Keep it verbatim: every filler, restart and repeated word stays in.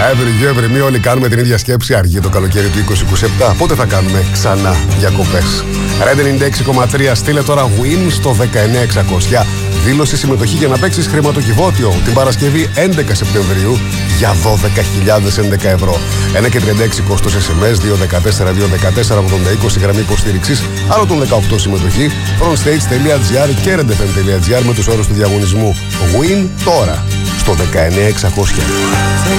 Every you, every me, όλοι κάνουμε την ίδια σκέψη. Αργεί το καλοκαίρι του είκοσι είκοσι επτά. Πότε θα κάνουμε ξανά διακοπές? Red ενενήντα έξι κόμμα τρία. Στείλε τώρα win στο δεκαεννιά εξακόσια. Δήλωση συμμετοχή για να παίξεις χρηματοκιβώτιο την Παρασκευή έντεκα Σεπτεμβρίου για δώδεκα χιλιάδες έντεκα ευρώ. ένα και τριάντα έξι κόστος ες εμ ες, δύο δεκατέσσερα δύο δεκατέσσερα ογδόντα είκοσι γραμμή υποστήριξης, άλλο τον δεκαοκτώ συμμετοχή, frontstage.gr και redfm.gr με τους όρους του διαγωνισμού. Win τώρα στο δεκαεννιά εξακόσια.